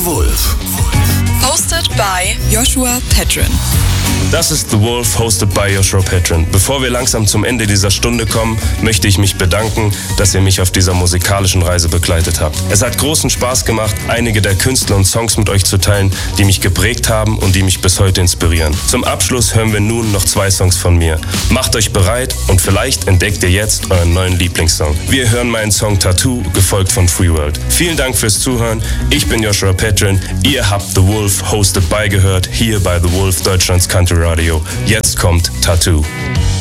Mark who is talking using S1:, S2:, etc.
S1: Wolf.
S2: Hosted by Joshua Petrin.
S3: Das ist The Wolf, hosted by Joshua Petrin. Bevor wir langsam zum Ende dieser Stunde kommen, möchte ich mich bedanken, dass ihr mich auf dieser musikalischen Reise begleitet habt. Es hat großen Spaß gemacht, einige der Künstler und Songs mit euch zu teilen, die mich geprägt haben und die mich bis heute inspirieren. Zum Abschluss hören wir nun noch 2 Songs von mir. Macht euch bereit und vielleicht entdeckt ihr jetzt euren neuen Lieblingssong. Wir hören meinen Song Tattoo, gefolgt von Free World. Vielen Dank fürs Zuhören. Ich bin Joshua Petrin. Ihr habt The Wolf, hosted by gehört, hier bei The Wolf, Deutschlands Country Radio. Jetzt kommt Tattoo.